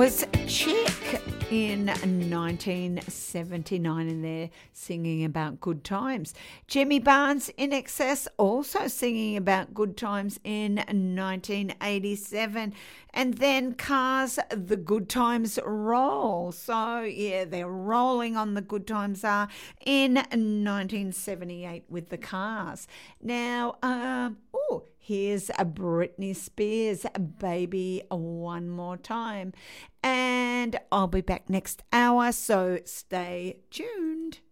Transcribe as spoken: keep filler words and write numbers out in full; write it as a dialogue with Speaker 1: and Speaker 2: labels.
Speaker 1: Was Chick in nineteen seventy-nine, and they're singing about good times. Jimmy Barnes in Excess also singing about good times in nineteen eighty-seven. And then Cars, The Good Times Roll. So, yeah, they're rolling on The Good Times Are in nineteen seventy-eight with the Cars. Now, um, oh, here's a Britney Spears, Baby One More Time. And I'll be back next hour, so stay tuned.